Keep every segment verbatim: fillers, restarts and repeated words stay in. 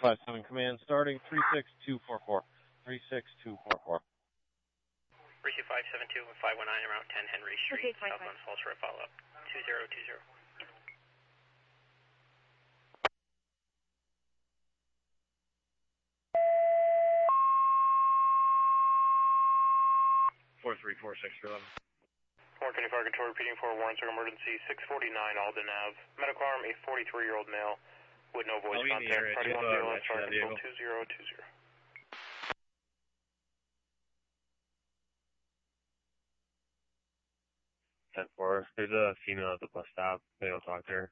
five seven command starting three six two four four. three six two four four. Receive five seven two and five one nine around ten Henry Street, okay, Southland Falls for a follow-up. two zero two zero. four three four six eleven. Warren County Fire Control repeating for warrants of emergency six forty-nine Alden Ave. Medical arm, a forty-three-year-old male with no voice contact. Party one zero, Fire Control two zero two zero. ten four. There's a female at the bus stop. Maybe I'll talk to her.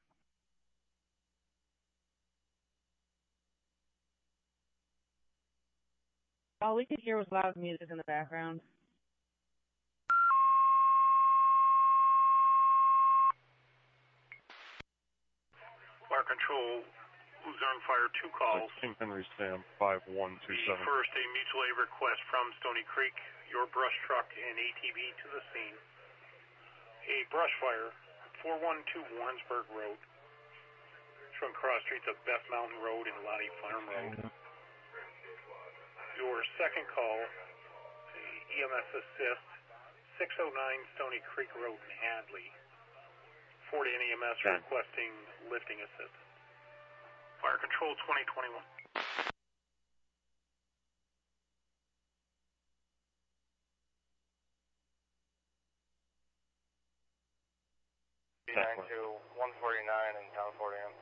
All we could hear was loud music in the background. Fire Control, Luzerne Fire, two calls. King Henry Sam, five one two seven. The first, a mutual aid request from Stony Creek, your brush truck and A T V to the scene. A brush fire, four one two Warrensburg Road. From cross streets of Best Mountain Road and Lottie Farm Road. Mm-hmm. Your second call, E M S assist, six oh nine Stony Creek Road in Hadley. Fort Anne E M S okay. Requesting lifting assistance. Fire Control twenty twenty-one. nine to one forty-nine in town Fort Anne.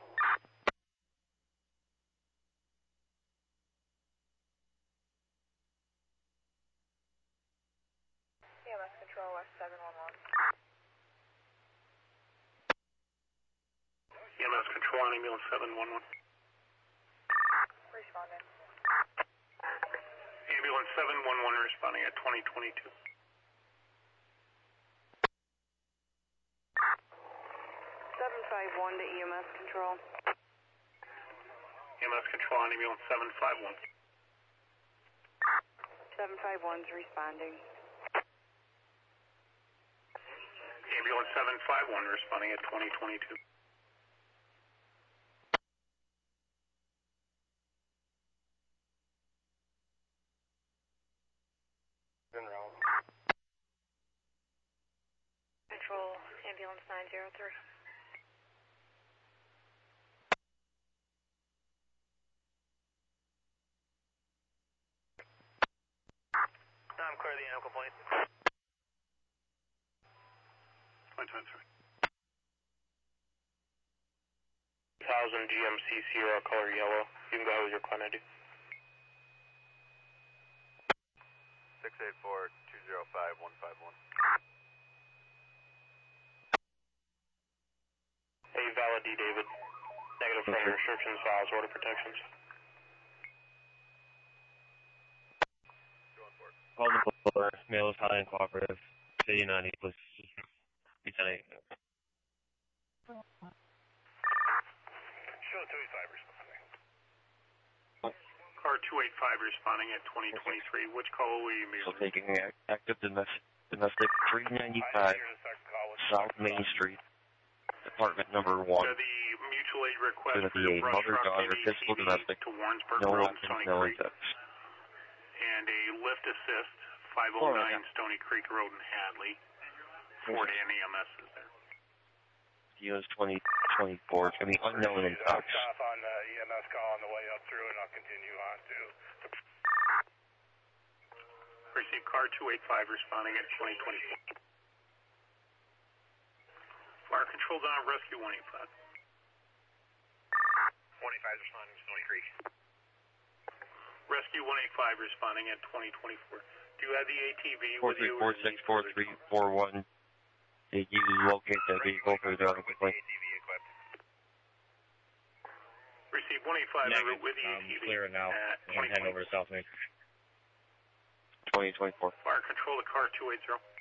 E M S Control West seven one one. E M S Control on ambulance seven one one. Responding. Ambulance seven one one responding at twenty twenty-two. seven five one to E M S Control. E M S Control on ambulance seven five one. seven five one's responding. Ambulance seven five one responding at twenty twenty-two. Control, ambulance nine zero three. I'm clear the animal complaint. Fine, fine, sorry. one thousand G M C Sierra, color yellow. You can go ahead with your climb I D. six eight four two zero five one five one. Hey, valid D, David. Negative from restrictions, files, order protections. Call the floor. Male is high and cooperative. City ninety, please. Lieutenant. Show two eight five responding. Car two eight five responding at twenty twenty-three. Which call will you be? So taking active domestic, domestic three ninety-five South Main Street, Department number one. So the mutual aid request for the the mother, daughter, physical domestic, to Warrensburg no Road, weapons, Stony no Creek. incidents. And a lift assist, five oh nine Stony Creek Road in Hadley. Fort Anne E M S is there. U S twenty twenty-four, it's going to be unknown in touch. Off on the E M S call on the way up through, and I'll continue on to. Receive car two eight five responding at twenty twenty-four. Fire Control down rescue one eight five. one eight five responding to Stony Creek. Rescue one eight five responding at twenty twenty-four. Do you have the A T V four with three you? four six four three four one. Did you locate the vehicle for the other complaint? Receive one eight five Negative, with the um, A T V. clear now. At And head over to South Main. twenty twenty-four. Fire Control to car two eight zero.